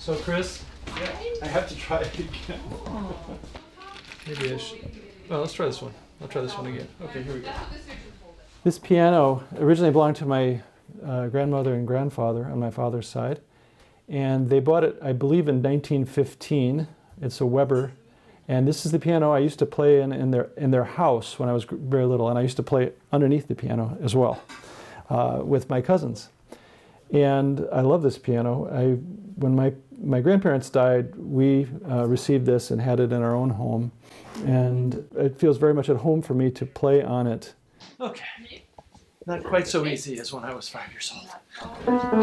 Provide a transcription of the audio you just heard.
So Chris, I have to try it again. Maybe I should. Well, let's try this one. I'll try this one again. Okay, here we go. This piano originally belonged to my grandmother and grandfather on my father's side. And they bought it, I believe, in 1915. It's a Weber. And this is the piano I used to play in their house when I was very little. And I used to play underneath the piano as well with my cousins. And I love this piano. When my grandparents died, we received this and had it in our own home. And it feels very much at home for me to play on it. Okay. Not quite so easy as when I was 5 years old.